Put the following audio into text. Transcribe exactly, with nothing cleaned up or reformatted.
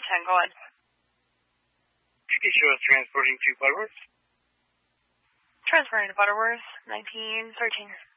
ten, go ahead. Okay, show us transporting to Butterworth. Transferring to Butterworth, nineteen thirteen.